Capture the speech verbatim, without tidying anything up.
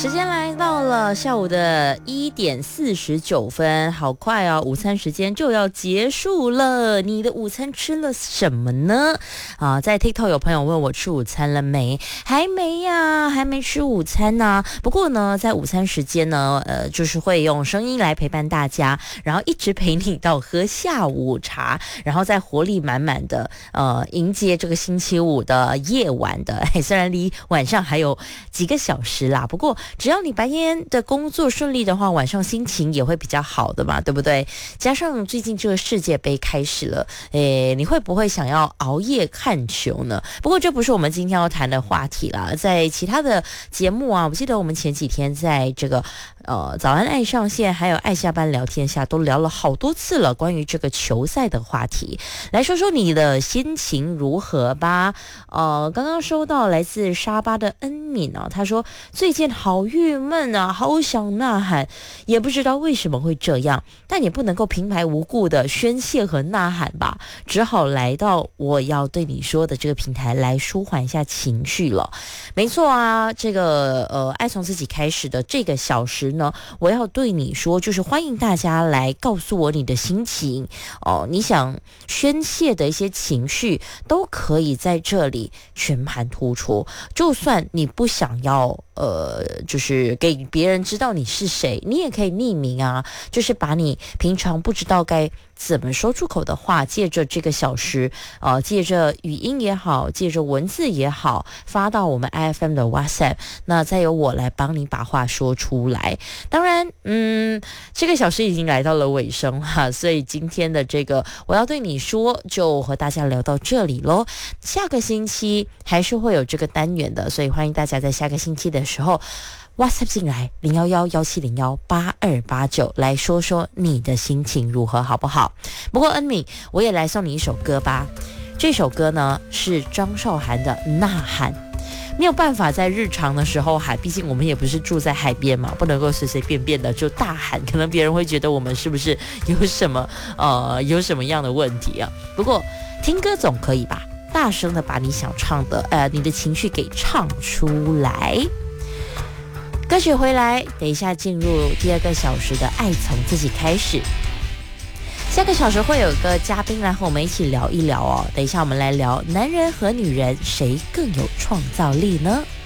时间来到了下午的一点四十九分，好快哦，午餐时间就要结束了。你的午餐吃了什么呢？啊，在 TikTok 有朋友问我吃午餐了没？还没呀，还没吃午餐呢、啊。不过呢，在午餐时间呢，呃，就是会用声音来陪伴大家，然后一直陪你到喝下午茶，然后再活力满满的呃迎接这个星期五的夜晚的。嘿，虽然离晚上还有几个小时啦，不过只要你白天的工作顺利的话，晚上心情也会比较好的嘛，对不对？加上最近这个世界杯开始了，诶，你会不会想要熬夜看球呢？不过这不是我们今天要谈的话题啦，在其他的节目啊，我记得我们前几天在这个呃早安爱上线还有爱下班聊天下都聊了好多次了，关于这个球赛的话题，来说说你的心情如何吧。呃，刚刚收到来自沙巴的恩敏啊，他说最近好郁闷啊，好想呐喊，也不知道为什么会这样，但也不能够平白无故的宣泄和呐喊吧，只好来到我要对你说的这个平台来舒缓一下情绪了。没错啊，这个呃爱从自己开始的这个小时呢，我要对你说，就是欢迎大家来告诉我你的心情哦，你想宣泄的一些情绪都可以在这里全盘突出，就算你不想要呃，就是给别人知道你是谁，你也可以匿名啊，就是把你平常不知道该怎么说出口的话，借着这个小时，呃，借着语音也好，借着文字也好，发到我们 I F M 的 WhatsApp， 那再由我来帮你把话说出来。当然，嗯，这个小时已经来到了尾声哈，所以今天的这个我要对你说，就和大家聊到这里咯。下个星期还是会有这个单元的，所以欢迎大家在下个星期的时候WhatsApp 进来零幺幺幺七零幺八二八九来说说你的心情如何好不好？不过恩敏，我也来送你一首歌吧。这首歌呢是张韶涵的《呐喊》。没有办法在日常的时候喊，毕竟我们也不是住在海边嘛，不能够随随便便的就大喊，可能别人会觉得我们是不是有什么呃有什么样的问题啊？不过听歌总可以吧？大声的把你想唱的呃你的情绪给唱出来。歌曲回来，等一下进入第二个小时的爱从自己开始。下个小时会有个嘉宾来和我们一起聊一聊哦。等一下我们来聊男人和女人谁更有创造力呢？